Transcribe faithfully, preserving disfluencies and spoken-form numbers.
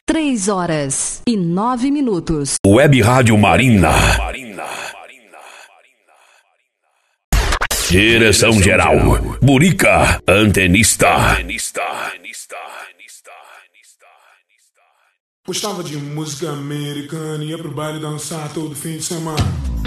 Três horas e nove minutos. Web Rádio Marina. Direção geral, Burica, antenista. Gostava de música americana, ia pro baile dançar todo fim de semana.